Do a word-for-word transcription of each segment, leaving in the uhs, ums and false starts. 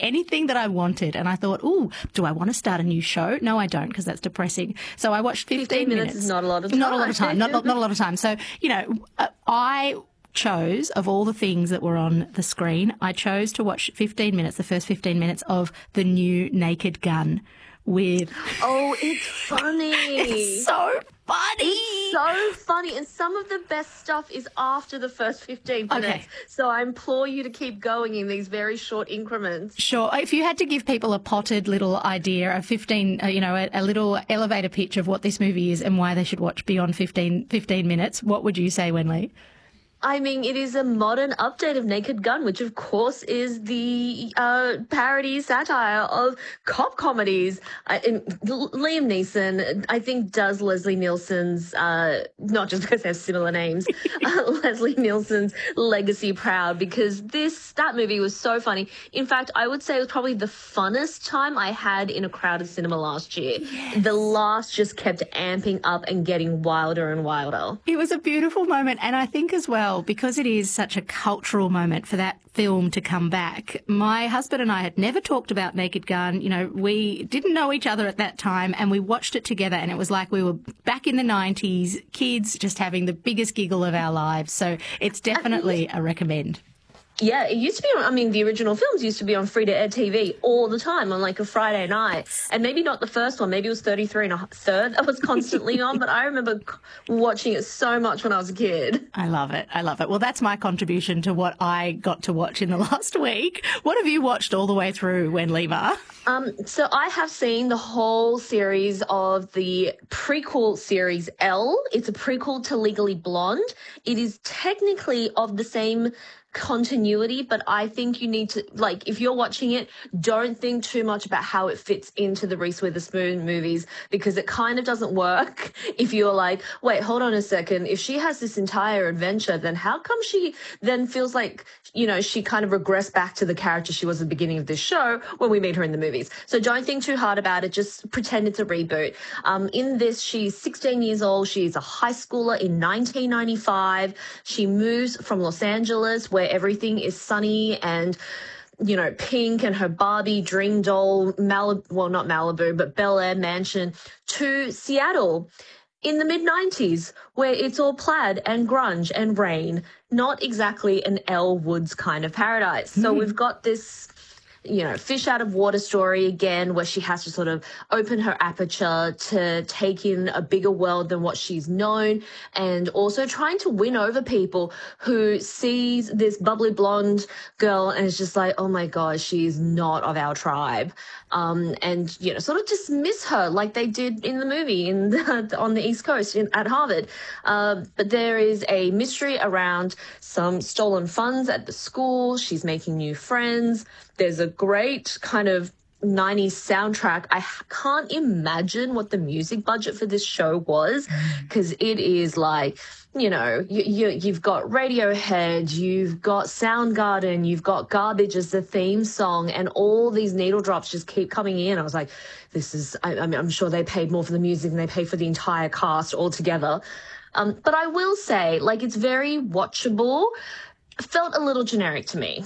anything that I wanted. And I thought, ooh, do I want to start a new show? No, I don't, because that's depressing. So I watched fifteen, fifteen minutes. minutes. Is not a lot of time. Not a lot of time. Not, not, not a lot of time. So, you know, uh, I chose, of all the things that were on the screen, I chose to watch fifteen minutes, the first fifteen minutes of the new Naked Gun with... Oh, it's funny. It's so funny. It's so funny. And some of the best stuff is after the first fifteen minutes. Okay. So I implore you to keep going in these very short increments. Sure. If you had to give people a potted little idea of fifteen, uh, you know, a, a little elevator pitch of what this movie is and why they should watch beyond fifteen, fifteen minutes, what would you say, Wenley? I mean, it is a modern update of Naked Gun, which of course is the uh, parody satire of cop comedies. Uh, and Liam Neeson, I think, does Leslie Nielsen's, uh, not just because they have similar names, uh, Leslie Nielsen's legacy proud, because this, that movie was so funny. In fact, I would say it was probably the funnest time I had in a crowded cinema last year. Yes. The laughs just kept amping up and getting wilder and wilder. It was a beautiful moment, and I think as well, because it is such a cultural moment for that film to come back, my husband and I had never talked about Naked Gun. You know, we didn't know each other at that time, and we watched it together, and it was like we were back in the nineties, kids just having the biggest giggle of our lives. So it's definitely a recommend. Yeah, it used to be on, I mean, the original films used to be on free-to-air T V all the time on, like, a Friday night. And maybe not the first one. Maybe it was thirty-three and a third that was constantly on. But I remember watching it so much when I was a kid. I love it. I love it. Well, that's my contribution to what I got to watch in the last week. What have you watched all the way through, Wenley Ma? Um, so I have seen the whole series of the prequel series Elle. It's a prequel to Legally Blonde. It is technically of the same continuity, but I think you need to, like, if you're watching it, don't think too much about how it fits into the Reese Witherspoon movies, because it kind of doesn't work if you're like, wait, hold on a second, if she has this entire adventure, then how come she then feels like, you know, she kind of regressed back to the character she was at the beginning of this show when we meet her in the movies. So don't think too hard about it, just pretend it's a reboot. Um, in this, she's sixteen years old, she's a high schooler in nineteen ninety-five, she moves from Los Angeles, where everything is sunny and, you know, pink, and her Barbie dream doll, Malibu, well, not Malibu, but Bel Air mansion, to Seattle in the mid nineties, where it's all plaid and grunge and rain. Not exactly an Elle Woods kind of paradise. So mm. we've got this, you know, fish out of water story again, where she has to sort of open her aperture to take in a bigger world than what she's known, and also trying to win over people who sees this bubbly blonde girl and is just like, oh my gosh, she's not of our tribe. Um, and, you know, sort of dismiss her like they did in the movie in the, on the East Coast in, at Harvard. Uh, but there is a mystery around some stolen funds at the school. She's making new friends. There's a great kind of nineties soundtrack. I can't imagine what the music budget for this show was, because it is like, you know, you, you, you've got Radiohead, you've got Soundgarden, you've got Garbage as the theme song, and all these needle drops just keep coming in. I was like, this is, I, I mean, I'm sure they paid more for the music than they paid for the entire cast altogether. Um, but I will say, like, it's very watchable. Felt a little generic to me.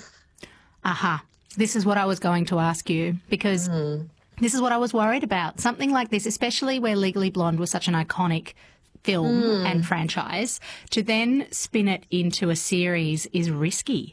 Aha. Uh-huh. This is what I was going to ask you, because mm. this is what I was worried about. Something like this, especially where Legally Blonde was such an iconic film mm. and franchise, to then spin it into a series is risky.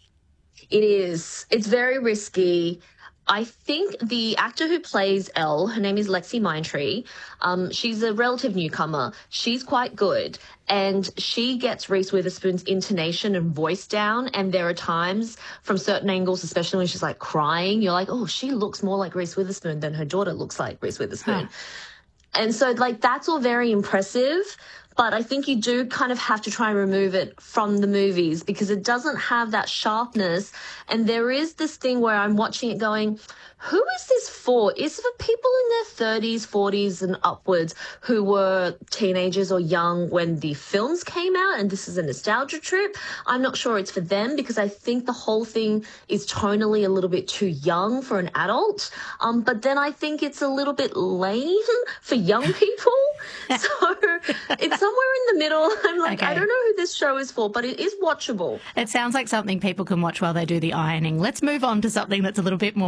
It is. It's very risky. I think the actor who plays Elle, her name is Lexi Mindtree, um, she's a relative newcomer. She's quite good, and she gets Reese Witherspoon's intonation and voice down, and there are times from certain angles, especially when she's, like, crying, you're like, oh, she looks more like Reese Witherspoon than her daughter looks like Reese Witherspoon. Huh. And so, like, that's all very impressive. But I think you do kind of have to try and remove it from the movies, because it doesn't have that sharpness. And there is this thing where I'm watching it going, who is this for? Is it for people in their thirties, forties and upwards who were teenagers or young when the films came out and this is a nostalgia trip? I'm not sure it's for them, because I think the whole thing is tonally a little bit too young for an adult. Um, but then I think it's a little bit lame for young people. So it's somewhere in the middle. I'm like, okay. I don't know who this show is for, but it is watchable. It sounds like something people can watch while they do the ironing. Let's move on to something that's a little bit more